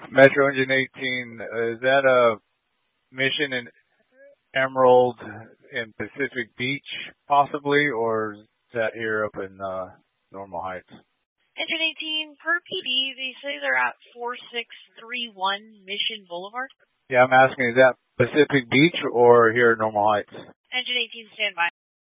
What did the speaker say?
Metro Engine 18, is that a mission in Emerald in Pacific Beach, possibly, or is that here up in Normal Heights? Engine 18, per PD, they say they're at 4631 Mission Boulevard. Yeah, I'm asking, is that Pacific Beach or here at Normal Heights? Engine 18, stand by.